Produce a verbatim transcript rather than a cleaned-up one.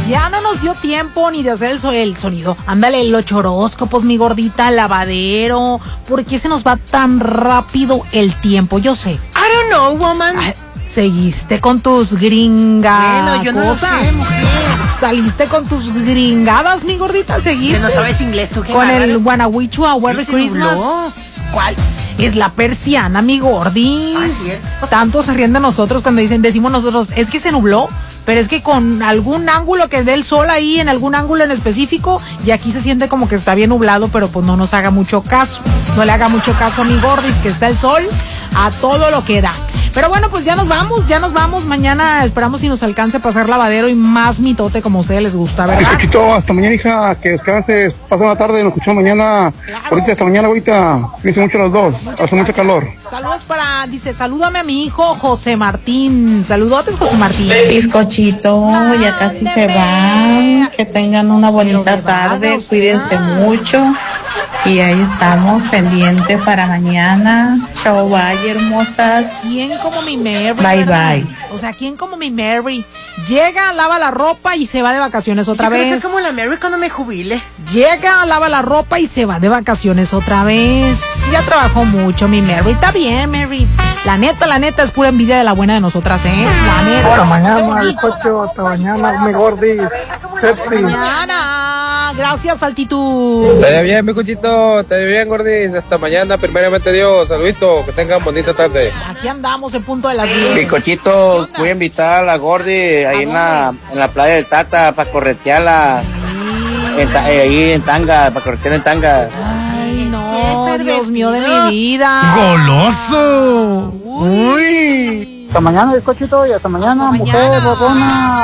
Ya no nos dio tiempo ni de hacer el, so- el sonido. Ándale, los horóscopos, mi gordita, lavadero. ¿Por qué se nos va tan rápido el tiempo? Yo sé. I don't know, woman. Ay, seguiste con tus gringas. Bueno, yo no lo cosas. sé, mujer. Saliste con tus gringadas, mi gordita. Seguiste. Que no sabes inglés, tú qué Con el bárbaro. Guanahuichua, Merry se Christmas. nubló. ¿Cuál? Es la persiana, mi gordis. Ah, ¿cierto? Tanto se ríen de nosotros cuando dicen, decimos nosotros, es que se nubló, pero es que con algún ángulo que dé el sol ahí, en algún ángulo en específico, y aquí se siente como que está bien nublado, pero pues no nos haga mucho caso. No le haga mucho caso a mi gordis, que está el sol a todo lo que da. Pero bueno, pues ya nos vamos, ya nos vamos. Mañana esperamos si nos alcance a pasar lavadero y más mitote como a ustedes les gusta, Ay, ¿verdad? Cochito, hasta mañana, hija, que descanses, pasa una tarde, nos escuchamos mañana. Claro. Ahorita, hasta mañana, ahorita, cuídense mucho los dos, hace mucho calor. Saludos para, dice, salúdame a mi hijo José Martín. Saludotes, José Martín. Bizcochito, ya casi se van. Que tengan una bonita tarde, cuídense mucho. Y ahí estamos, pendientes para mañana. Chao, bye, hermosas. ¿Quién como mi Mary? Bye, ¿verdad? bye. O sea, ¿quién como mi Mary? Llega, lava la ropa y se va de vacaciones otra Yo quiero vez. ser como la Mary cuando me jubile. Llega, lava la ropa y se va de vacaciones otra vez. Ya trabajó mucho mi Mary. Está bien, Mary. La neta, la neta es pura envidia de la buena de nosotras, ¿eh? La neta. Hasta mañana, Qué el cocho, hasta mañana, mi gordis, sepsi. mañana. Gracias, altitud. Te bien, mi cuchito, te bien, gordis. Hasta mañana, primeramente Dios. Saludito, que tengan bonita tarde. Aquí andamos en punto de las diez. Picochito, voy a invitar a la Gordi ahí en la, en la playa del Tata para corretearla. En ta- eh, ahí en tanga, para corretear en tanga. Ay, no, Qué Dios mío de pervertido. mi vida. ¡Goloso! ¡Uy! Hasta mañana, bizcochito, y hasta mañana, Hasta mujer, mañana. bobona.